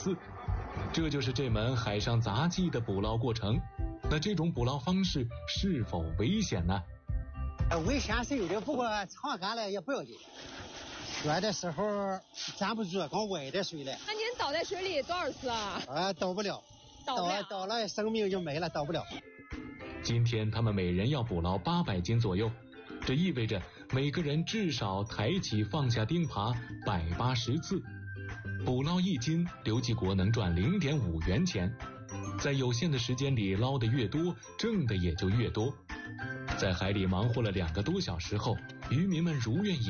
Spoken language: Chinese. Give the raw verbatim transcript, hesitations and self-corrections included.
次。这就是这门海上杂技的捕捞过程。那这种捕捞方式是否危险呢？ 危险是有的，不过长干了也不要紧。远的时候站不住，刚歪的水了。 那您倒在水里多少次啊？ 啊，倒不了， 倒不了， 倒了生命就没了，倒不了。 今天他们每人要捕捞八百斤左右，这意味着每个人至少抬起放下钉耙百八十次。捕捞一斤，刘继国能赚零点五元钱。在有限的时间里捞得越多，挣的也就越多。在海里忙活了两个多小时后，渔民们如愿以